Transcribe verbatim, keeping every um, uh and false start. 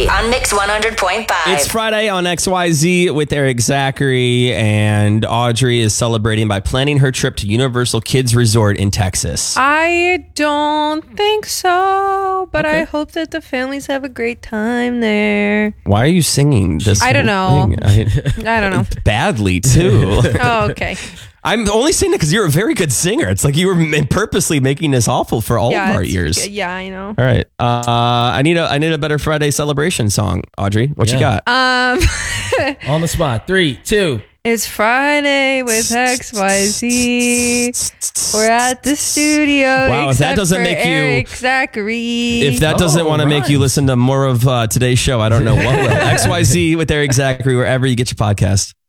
Z on Mix one hundred point five. It's Friday on X Y Z with Eric Zachary, and Audrey is celebrating by planning her trip to Universal Kids Resort in Texas. I don't think so, but Okay. I hope that the families have a great time there. Why are you singing this? I don't whole know. thing? I, I don't know. badly, too. Oh, okay. I'm only saying it because you're a very good singer. It's like you were ma- purposely making this awful for all yeah, of our it's- ears. Yeah, I know. All right. Uh, I need a I need a better Friday celebration song, Audrey. What you Yeah. got? Um, On the spot. Three, two. it's Friday with X Y Z. We're at the studio. Wow, if that except doesn't for make you- Eric Zachary. If that doesn't Oh, want to make you right. listen to more of uh, today's show, I don't know what will. X Y Z with Eric Zachary, wherever you get your podcast.